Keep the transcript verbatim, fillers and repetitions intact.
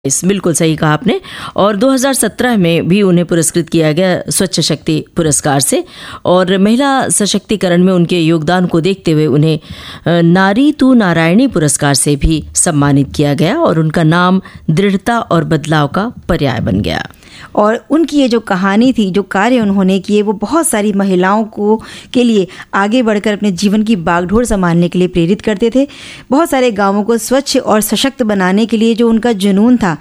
इस बिल्कुल सही कहा आपने। और दो हज़ार सत्रह में भी उन्हें पुरस्कृत किया गया स्वच्छ शक्ति पुरस्कार से। और महिला सशक्तिकरण में उनके योगदान को देखते हुए उन्हें नारी तू नारायणी पुरस्कार से भी सम्मानित किया गया और उनका नाम दृढ़ता और बदलाव का पर्याय बन गया। और उनकी ये जो कहानी थी, जो कार्य उन्होंने किए, वो बहुत सारी महिलाओं को के लिए आगे बढ़कर अपने जीवन की बागडोर संभालने के लिए प्रेरित करते थे। बहुत सारे गांवों को स्वच्छ और सशक्त बनाने के लिए जो उनका जुनून था,